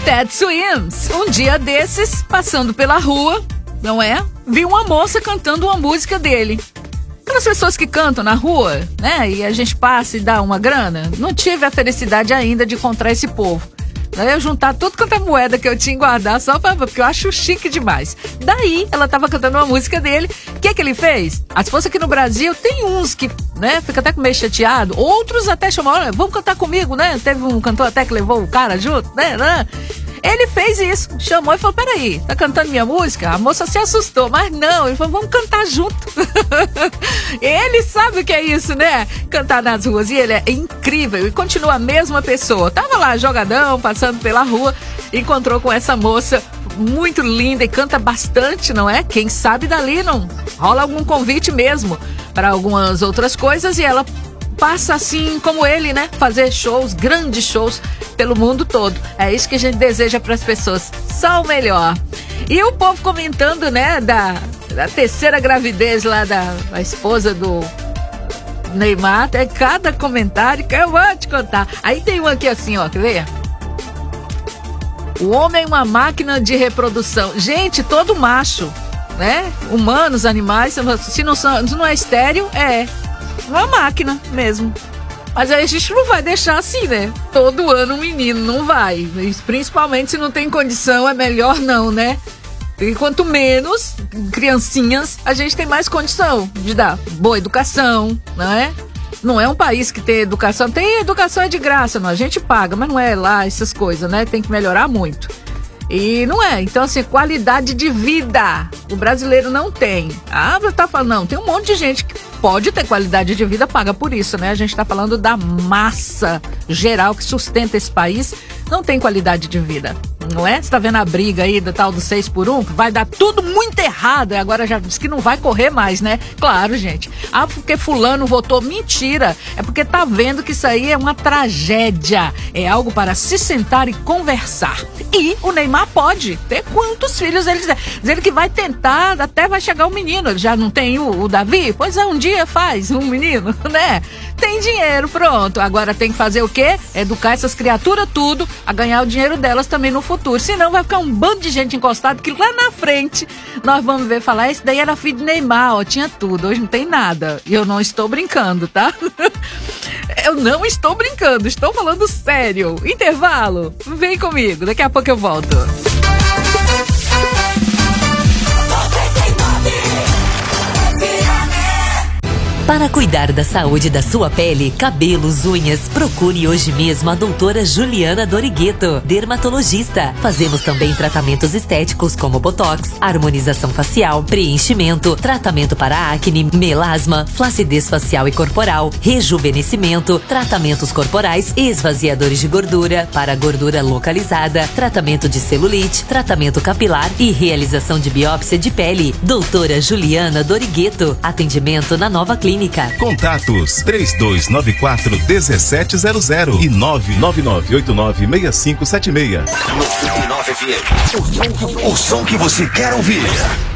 Ted Swims. Um dia desses, passando pela rua, não é? Vi uma moça cantando uma música dele. Aquelas pessoas que cantam na rua, né? E a gente passa e dá uma grana. Não tive a felicidade ainda de encontrar esse povo. Eu ia juntar tudo quanto é moeda que eu tinha guardado só porque eu acho chique demais. Daí, ela tava cantando uma música dele. O que ele fez? Se fosse aqui no Brasil, tem uns que, né, fica até meio chateado. Outros até chamam, olha, vamos cantar comigo, né? Teve um cantor até que levou o cara junto, né? Ele fez isso, chamou e falou, peraí, tá cantando minha música? A moça se assustou, mas não, ele falou, vamos cantar junto. Ele sabe o que é isso, né? Cantar nas ruas, e ele é incrível, e continua a mesma pessoa. Tava lá, jogadão, passando pela rua, encontrou com essa moça muito linda e canta bastante, não é? Quem sabe dali não rola algum convite mesmo para algumas outras coisas, e ela passa assim como ele, né? Fazer shows, grandes shows pelo mundo todo. É isso que a gente deseja para as pessoas. Só o melhor. E o povo comentando, né? Da terceira gravidez lá da esposa do Neymar. É cada comentário que eu vou te contar. Aí tem um aqui assim, ó. Quer ver? O homem é uma máquina de reprodução. Gente, todo macho, né? Humanos, animais, se não é estéril, é uma máquina mesmo. Mas aí a gente não vai deixar assim, né? Todo ano um menino, não vai. Principalmente se não tem condição, é melhor não, né? E quanto menos criancinhas, a gente tem mais condição de dar boa educação, não é? Não é um país que tem educação. Tem educação é de graça, não? A gente paga, mas não é lá essas coisas, né? Tem que melhorar muito. E não é. Então, assim, qualidade de vida o brasileiro não tem. Tá falando, não, tem um monte de gente que pode ter qualidade de vida, paga por isso, né? A gente tá falando da massa geral que sustenta esse país, não tem qualidade de vida, não é? Você tá vendo a briga aí do tal do 6x1, que vai dar tudo muito errado, e agora já disse que não vai correr mais, né? Claro, gente. Porque fulano votou, mentira. É porque tá vendo que isso aí é uma tragédia. É algo para se sentar e conversar. E o Neymar pode ter quantos filhos ele quiser. Diz ele que vai tentar, até vai chegar um menino. Ele já não tem o Davi? Pois é, um dia faz um menino, né? Tem dinheiro, pronto. Agora tem que fazer o quê? Educar essas criaturas tudo, a ganhar o dinheiro delas também no futuro. Senão vai ficar um bando de gente encostada que lá na frente nós vamos ver falar, esse daí era filho de Neymar, ó, tinha tudo, hoje não tem nada. E eu não estou brincando, tá? Eu não estou brincando, estou falando sério. Intervalo, vem comigo, daqui a pouco eu volto. Para cuidar da saúde da sua pele, cabelos, unhas, procure hoje mesmo a doutora Juliana Dorigueto, dermatologista. Fazemos também tratamentos estéticos como botox, harmonização facial, preenchimento, tratamento para acne, melasma, flacidez facial e corporal, rejuvenescimento, tratamentos corporais, esvaziadores de gordura, para gordura localizada, tratamento de celulite, tratamento capilar e realização de biópsia de pele. Doutora Juliana Dorigueto, atendimento na Nova Clínica. Contatos 3294-1700 e 999896576. 99 FM. O som que você quer ouvir.